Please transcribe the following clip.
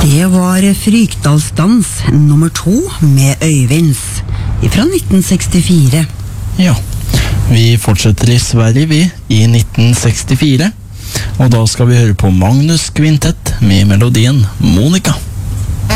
Det var Frykdalsdans nummer 2 med Øyvinds fra 1964. Ja, vi fortsetter i Sverige vi, i 1964. Og da skal vi høre på Magnus Kvintett med melodien Monica.